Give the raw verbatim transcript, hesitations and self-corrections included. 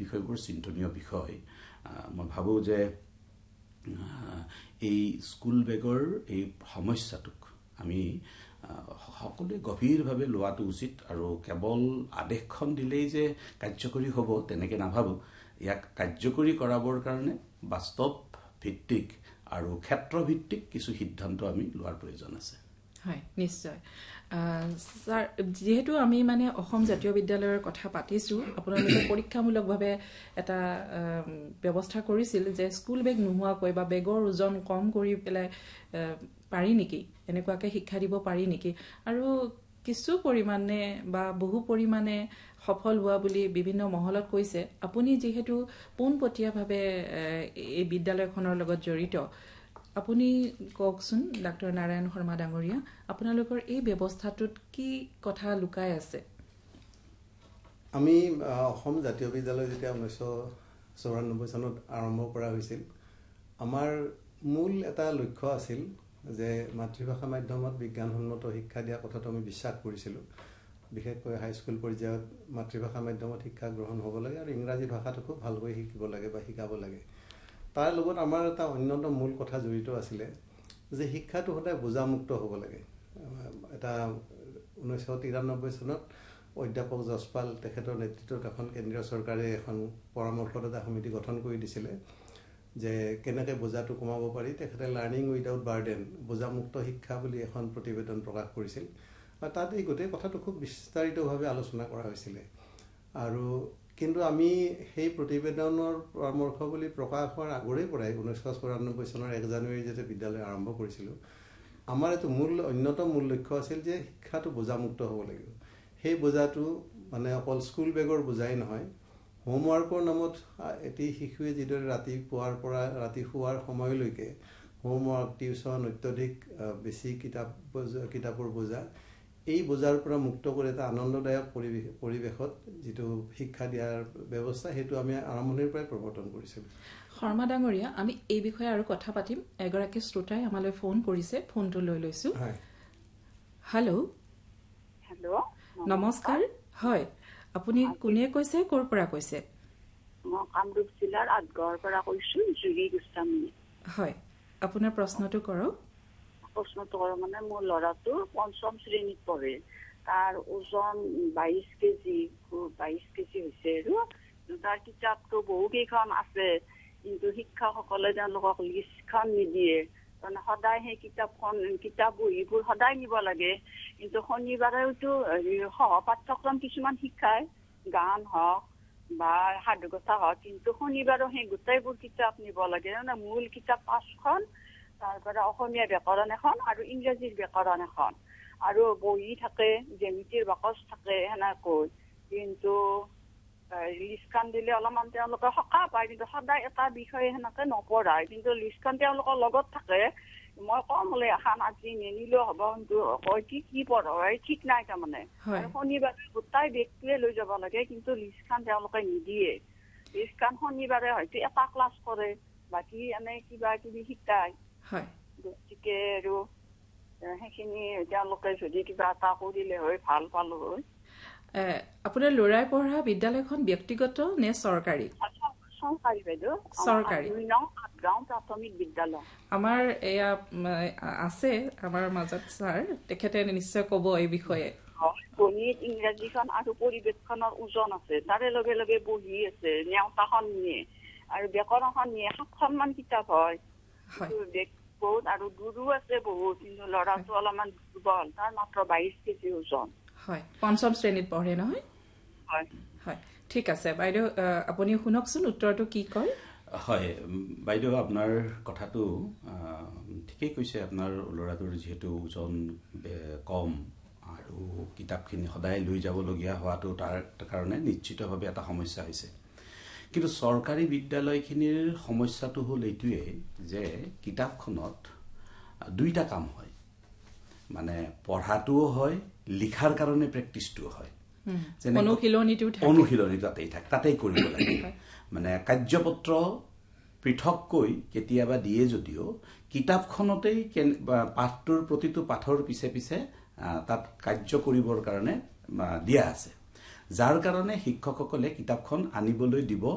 বিষয়বোৰ চিন্তনীয় বিষয় মই ভাবো যে এই স্কুল বেগৰ এই সমস্যাটোক আমি সকলোৱে গভীৰভাৱে লোৱাটো উচিত আৰু কেৱল আদেশখন দিলেই যে কাৰ্যকৰী হ'ব তেনেকে নাভাবো ইয়াক কাৰ্যকৰী কৰাবৰ কাৰণে বাস্তৱ ভিত্তিক আৰু ক্ষেত্ৰ ভিত্তিক কিছু সিদ্ধান্ত আমি লোৱাৰ প্ৰয়োজন আছে হয় নিশ্চয় স্যাৰ যেহেতু আমি মানে অসম জাতীয় বিদ্যালয়ৰ কথা পাতিছো আপোনালোকে পৰীক্ষামূলকভাৱে এটা ব্যৱস্থা কৰিছিল যে স্কুল বেগ নোহোৱাকৈ বা বেগৰ ওজন কম কৰি পেলাই পাৰি নেকি এনেকুৱাকে শিক্ষা দিব পাৰি নেকি আৰু কিছু পৰিমাণে বা বহু পৰিমাণে সফল হোৱা বুলি বিভিন্ন মহলত কৈছে আপুনি যেহেতু পোনপটীয়াভাৱে এই বিদ্যালয়খনৰ লগত জড়িত আপুনি কওকচোন ডাক্তৰ নাৰায়ণ শৰ্মা ডাঙৰীয়া আপোনালোকৰ এই ব্যৱস্থাটোত কি কথা লুকাই আছে আমি অসম জাতীয় বিদ্যালয় যেতিয়া ঊনৈছশ চৌৰান্নব্বৈ চনত আৰম্ভ কৰা হৈছিল আমাৰ মূল এটা লক্ষ্য আছিল যে মাতৃভাষা মাধ্যমত বিজ্ঞানসন্মত শিক্ষা দিয়া কথাটো আমি বিশ্বাস কৰিছিলোঁ বিশেষকৈ হাইস্কুল পৰ্যায়ত মাতৃভাষা মাধ্যমত শিক্ষা গ্ৰহণ হ'ব লাগে আৰু ইংৰাজী ভাষাটো খুব ভালকৈ শিকিব লাগে বা শিকাব লাগে তাৰ লগত আমাৰ এটা অন্যতম মূল কথা জড়িত আছিলে যে শিক্ষাটো সদায় বোজামুক্ত হ'ব লাগে এটা ঊনৈছশ তিৰান্নব্বৈ চনত অধ্যাপক যশপাল তেখেতৰ নেতৃত্বত এখন কেন্দ্ৰীয় চৰকাৰে এখন পৰামৰ্শদাতা সমিতি গঠন কৰি দিছিলে যে কেনেকৈ বোজাটো কমাব পাৰি তেখেতে লাৰ্ণিং উইদাউট বাৰ্ডেন বোজামুক্ত শিক্ষা বুলি এখন প্ৰতিবেদন প্ৰকাশ কৰিছিল আৰু তাত এই গোটেই কথাটো খুব বিস্তাৰিতভাৱে আলোচনা কৰা হৈছিলে আৰু কিন্তু আমি সেই প্ৰতিবেদনৰ পৰামৰ্শ বুলি প্ৰকাশ হোৱাৰ আগৰে পৰাই ঊনৈছশ চৌৰান্নব্বৈ চনৰ এক জানুৱাৰী যেতিয়া বিদ্যালয় আৰম্ভ কৰিছিলোঁ আমাৰ এইটো মূল অন্যতম মূল লক্ষ্য আছিল যে শিক্ষাটো বোজামুক্ত হ'ব লাগিব সেই বোজাটো মানে অকল স্কুল বেগৰ বোজাই নহয় হোমৱৰ্কৰ নামত এটি শিশুৱে যিদৰে ৰাতিপুৱাৰ পৰা ৰাতি শোৱাৰ সময়লৈকে হোমৱৰ্ক টিউচন অত্যধিক বেছি কিতাপ কিতাপৰ বোজা এই বোজাৰ পৰা মুক্ত কৰি এটা আনন্দদায়ক পৰিৱেশ পৰিৱেশত যিটো শিক্ষা দিয়াৰ ব্যৱস্থা সেইটো আমি আৰম্ভণিৰ পৰাই প্ৰৱৰ্তন কৰিছিলোঁ শৰ্মা ডাঙৰীয়া আমি এই বিষয়ে আৰু কথা পাতিম এগৰাকী শ্ৰোতাই আমালৈ ফোন কৰিছে ফোনটো লৈ লৈছো হেল্ল' হেল্ল' নমস্কাৰ হয় আপুনি কোনে কৈছে ক'ৰ পৰা কৈছে মই কামৰূপ জিলাৰ আঠগাঁৱৰ পৰা কৈছো জুৰি গোস্বামী হয় আপোনাৰ প্ৰশ্নটো কৰক প্ৰশ্নটো কৰক মানে মোৰ ল'ৰাটো পঞ্চম শ্ৰেণীত পঢ়ে তাৰ ওজন বাইশ কেজি বাইশ কেজি হৈছে আৰু তাৰ কিতাপটো বহু কেইখন আছে কিন্তু শিক্ষকসকলে তেওঁলোকক লিষ্টখন নিদিয়ে মানে সদায় সেই কিতাপখন কিতাপ বহীবোৰ সদায় নিব লাগে কিন্তু শনিবাৰেওতো সহ পাঠ্যক্ৰম কিছুমান শিকায় গান হওক বা সাধুকথা হওক কিন্তু শনিবাৰেও সেই গোটেইবোৰ কিতাপ নিব লাগে মানে মূল কিতাপ পাঁচখন তাৰপৰা অসমীয়া ব্যাকৰণ এখন আৰু ইংৰাজীৰ ব্যাকৰণ এখন আৰু বহি থাকে জ্যামিতিৰ বাকচ থাকে সেনেকৈ কিন্তু লিষ্টখন দিলে অলপমান তেওঁলোকে সকাহ পায় কিন্তু সদায় এটা বিষয়ে সেনেকে নপঢ়ায় কিন্তু লিষ্টখন তেওঁলোকৰ লগত থাকে মই কম হলে এখন আজি নিনিলেও হ'ব কিন্তু কি কি পঢ়াই ঠিক নাই তাৰমানে শনিবাৰে গোটাই বেগটোৱে লৈ যাব লাগে কিন্তু লিষ্টখন তেওঁলোকে নিদিয়ে লিষ্টখন শনিবাৰে হয়তো এটা ক্লাছ কৰে বাকী এনে কিবা কিবি শিকায় গতিকে আৰু সেইখিনি তেওঁলোকে যদি কিবা এটা কৰিলে হয় ভাল পালো হয় আপোনাৰ ল'ৰাই পঢ়া বিদ্যালয়খন ব্যক্তিগত নে চৰকাৰী চৰকাৰী বাইদেউ চৰকাৰী আঠগাঁও প্ৰাথমিক বিদ্যালয় আমাৰ এয়া আছে আমাৰ মাজত ছাৰ তেখেতে নিশ্চয় ক'ব এই বিষয়ে গণিত ইংৰাজীখন আৰু পৰিৱেশখনৰ ওজন আছে তাৰে লগে লগে বহি আছে নেওতাখন নিয়ে আৰু ব্যাকৰণখন নিয়ে সাতখনমান কিতাপ হয় বহুত আৰু দূৰো আছে বহুত কিন্তু ল'ৰাটো অলপমান দুৰ্বল তাৰ মাত্ৰ বাইশ কেজি ওজন হয় পঞ্চম শ্ৰেণীত পঢ়ে নহয় হয় হয় ঠিক আছে বাইদেউ আপুনি শুনকচোন উত্তৰটো কি কয় হয় বাইদেউ আপোনাৰ কথাটো ঠিকেই কৈছে আপোনাৰ ল'ৰাটোৰ যিহেতু ওজন কম আৰু কিতাপখিনি সদায় লৈ যাবলগীয়া হোৱাটো তাৰ কাৰণে নিশ্চিতভাৱে এটা সমস্যা হৈছে কিন্তু চৰকাৰী বিদ্যালয়খিনিৰ সমস্যাটো হ'ল এইটোৱে যে কিতাপখনত দুইটা কাম হয় মানে পঢ়াটোও হয় লিখাৰ কাৰণে প্ৰেক্টিছটোও হয় অনুশীলনীটো অনুশীলনী তাতেই থাকে তাতেই কৰিব লাগে মানে কাৰ্যপত্ৰ পৃথককৈ কেতিয়াবা দিয়ে যদিও কিতাপখনতেই পাঠটোৰ প্ৰতিটো পাঠৰ পিছে পিছে তাত কাৰ্য কৰিবৰ কাৰণে দিয়া আছে যাৰ কাৰণে শিক্ষকসকলে কিতাপখন আনিবলৈ দিব